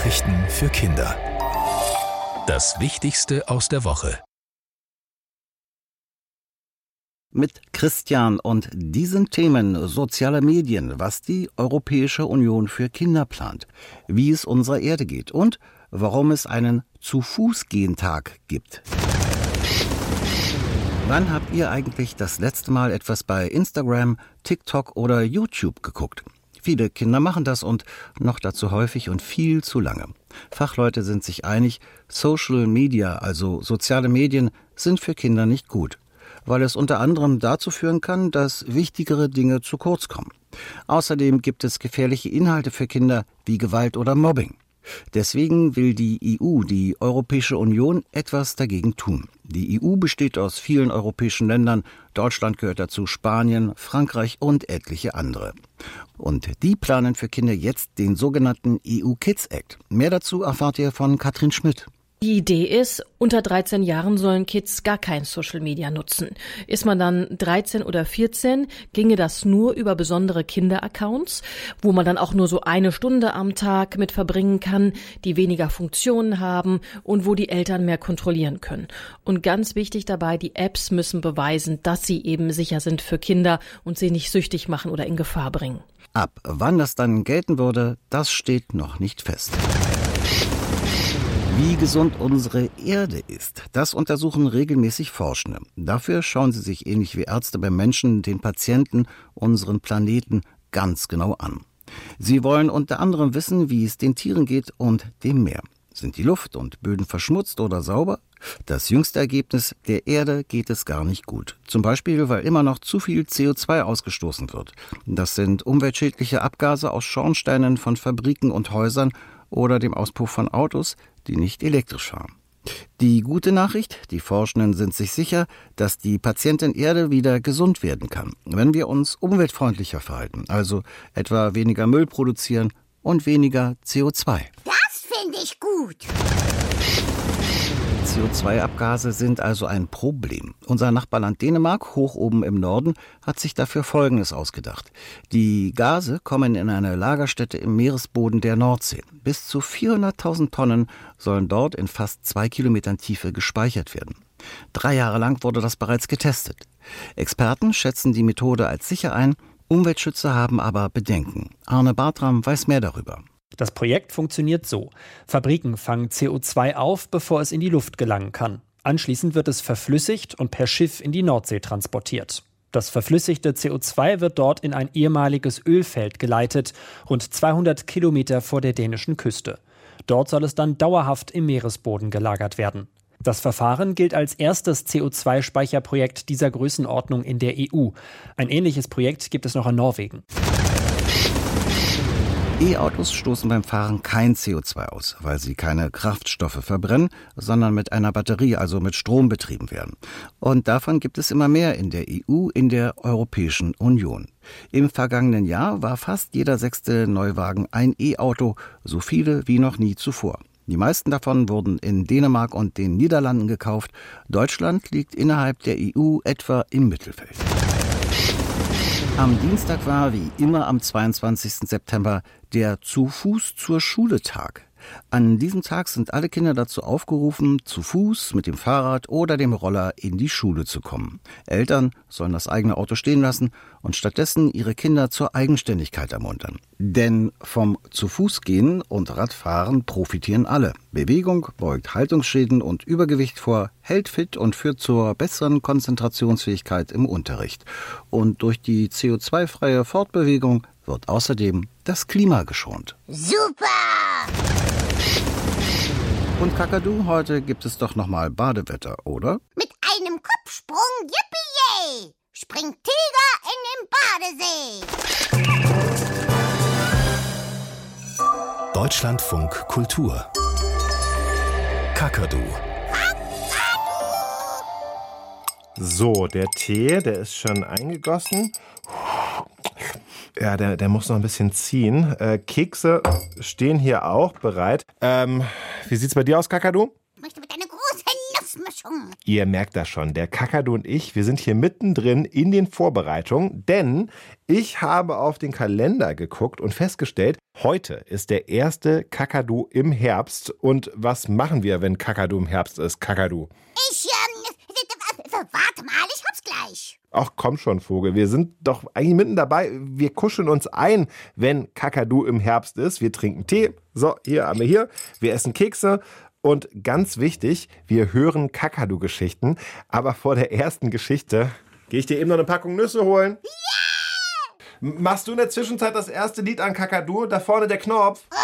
Nachrichten für Kinder. Das Wichtigste aus der Woche. Mit Christian und diesen Themen soziale Medien, was die Europäische Union für Kinder plant, wie es unserer Erde geht und warum es einen Zu-Fuß-Gehen-Tag gibt. Wann habt ihr eigentlich das letzte Mal etwas bei Instagram, TikTok oder YouTube geguckt? Viele Kinder machen das und noch dazu häufig und viel zu lange. Fachleute sind sich einig, Social Media, also soziale Medien, sind für Kinder nicht gut, weil es unter anderem dazu führen kann, dass wichtigere Dinge zu kurz kommen. Außerdem gibt es gefährliche Inhalte für Kinder wie Gewalt oder Mobbing. Deswegen will die EU, die Europäische Union, etwas dagegen tun. Die EU besteht aus vielen europäischen Ländern. Deutschland gehört dazu, Spanien, Frankreich und etliche andere. Und die planen für Kinder jetzt den sogenannten EU Kids Act. Mehr dazu erfahrt ihr von Katrin Schmidt. Die Idee ist, unter 13 Jahren sollen Kids gar kein Social Media nutzen. Ist man dann 13 oder 14, ginge das nur über besondere Kinderaccounts, wo man dann auch nur so 1 Stunde am Tag mit verbringen kann, die weniger Funktionen haben und wo die Eltern mehr kontrollieren können. Und ganz wichtig dabei, die Apps müssen beweisen, dass sie eben sicher sind für Kinder und sie nicht süchtig machen oder in Gefahr bringen. Ab wann das dann gelten würde, das steht noch nicht fest. Wie gesund unsere Erde ist, das untersuchen regelmäßig Forschende. Dafür schauen sie sich ähnlich wie Ärzte beim Menschen, den Patienten, unseren Planeten ganz genau an. Sie wollen unter anderem wissen, wie es den Tieren geht und dem Meer. Sind die Luft und Böden verschmutzt oder sauber? Das jüngste Ergebnis, der Erde geht es gar nicht gut. Zum Beispiel, weil immer noch zu viel CO2 ausgestoßen wird. Das sind umweltschädliche Abgase aus Schornsteinen von Fabriken und Häusern oder dem Auspuff von Autos, die nicht elektrisch fahren. Die gute Nachricht, die Forschenden sind sich sicher, dass die Patientin Erde wieder gesund werden kann, wenn wir uns umweltfreundlicher verhalten, also etwa weniger Müll produzieren und weniger CO2. Das finde ich gut. CO2-Abgase sind also ein Problem. Unser Nachbarland Dänemark, hoch oben im Norden, hat sich dafür Folgendes ausgedacht. Die Gase kommen in eine Lagerstätte im Meeresboden der Nordsee. Bis zu 400.000 Tonnen sollen dort in fast 2 Kilometern Tiefe gespeichert werden. 3 Jahre lang wurde das bereits getestet. Experten schätzen die Methode als sicher ein, Umweltschützer haben aber Bedenken. Arne Bartram weiß mehr darüber. Das Projekt funktioniert so. Fabriken fangen CO2 auf, bevor es in die Luft gelangen kann. Anschließend wird es verflüssigt und per Schiff in die Nordsee transportiert. Das verflüssigte CO2 wird dort in ein ehemaliges Ölfeld geleitet, rund 200 Kilometer vor der dänischen Küste. Dort soll es dann dauerhaft im Meeresboden gelagert werden. Das Verfahren gilt als erstes CO2-Speicherprojekt dieser Größenordnung in der EU. Ein ähnliches Projekt gibt es noch in Norwegen. E-Autos stoßen beim Fahren kein CO2 aus, weil sie keine Kraftstoffe verbrennen, sondern mit einer Batterie, also mit Strom betrieben werden. Und davon gibt es immer mehr in der EU, in der Europäischen Union. Im vergangenen Jahr war fast jeder 6. Neuwagen ein E-Auto, so viele wie noch nie zuvor. Die meisten davon wurden in Dänemark und den Niederlanden gekauft. Deutschland liegt innerhalb der EU etwa im Mittelfeld. Am Dienstag war, wie immer am 22. September, der Zu-Fuß-zur-Schule-Tag. An diesem Tag sind alle Kinder dazu aufgerufen, zu Fuß, mit dem Fahrrad oder dem Roller in die Schule zu kommen. Eltern sollen das eigene Auto stehen lassen und stattdessen ihre Kinder zur Eigenständigkeit ermuntern. Denn vom Zu-Fuß-Gehen und Radfahren profitieren alle. Bewegung beugt Haltungsschäden und Übergewicht vor, hält fit und führt zur besseren Konzentrationsfähigkeit im Unterricht. Und durch die CO2-freie Fortbewegung wird außerdem das Klima geschont. Super! Und Kakadu, heute gibt es doch nochmal Badewetter, oder? Mit einem Kopfsprung, yippie-yay, springt Tiger in den Badesee. Deutschlandfunk Kultur. Kakadu. So, der Tee, der ist schon eingegossen. Ja, der muss noch ein bisschen ziehen. Kekse stehen hier auch bereit. Wie sieht's bei dir aus, Kakadu? Ich möchte mit einer großen Geschmacksmischung. Ihr merkt das schon, der Kakadu und ich, wir sind hier mittendrin in den Vorbereitungen, denn ich habe auf den Kalender geguckt und festgestellt, heute ist der erste Kakadu im Herbst. Und was machen wir, wenn Kakadu im Herbst ist, Kakadu? Warte mal, ich hab's gleich. Ach komm schon, Vogel, wir sind doch eigentlich mitten dabei. Wir kuscheln uns ein, wenn Kakadu im Herbst ist. Wir trinken Tee, so, hier haben wir hier. Wir essen Kekse und ganz wichtig, wir hören Kakadu-Geschichten. Aber vor der ersten Geschichte gehe ich dir eben noch eine Packung Nüsse holen. Yeah! Machst du in der Zwischenzeit das erste Lied an Kakadu? Da vorne der Knopf.